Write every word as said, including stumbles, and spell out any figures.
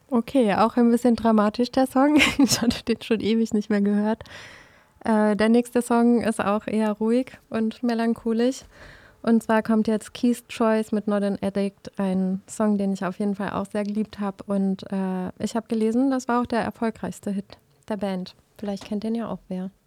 Okay, auch ein bisschen dramatisch der Song. Ich hatte den schon ewig nicht mehr gehört. Äh, der nächste Song ist auch eher ruhig und melancholisch. Und zwar kommt jetzt Keith's Choice mit Not an Addict, ein Song, den ich auf jeden Fall auch sehr geliebt habe. Und äh, ich habe gelesen, das war auch der erfolgreichste Hit der Band. Vielleicht kennt den ja auch wer.